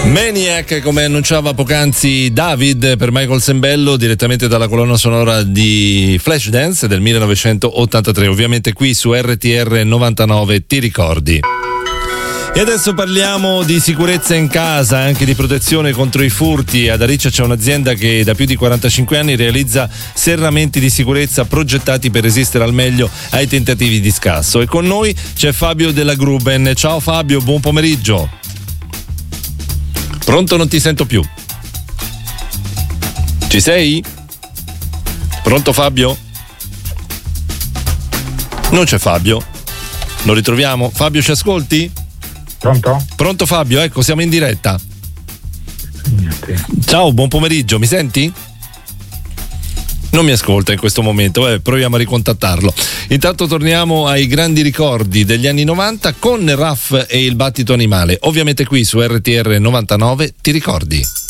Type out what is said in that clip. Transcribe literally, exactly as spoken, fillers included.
Maniac, come annunciava poc'anzi David, per Michael Sembello, direttamente dalla colonna sonora di Flashdance del millenovecentottantatré, ovviamente qui su R T R novantanove, ti ricordi? E adesso parliamo di sicurezza in casa, anche di protezione contro i furti. Ad Ariccia c'è un'azienda che da più di quarantacinque anni realizza serramenti di sicurezza progettati per resistere al meglio ai tentativi di scasso. E con noi c'è Fabio della Gruben. Ciao Fabio, buon pomeriggio. Pronto? Non ti sento più. Ci sei? Pronto Fabio? Non c'è Fabio. Lo ritroviamo? Fabio, ci ascolti? Pronto? Pronto Fabio, ecco, siamo in diretta. Niente. Ciao, buon pomeriggio, mi senti? Non mi ascolta in questo momento, eh, proviamo a ricontattarlo. Intanto torniamo ai grandi ricordi degli anni novanta con Raff e il battito animale, ovviamente qui su R T R novantanove, ti ricordi?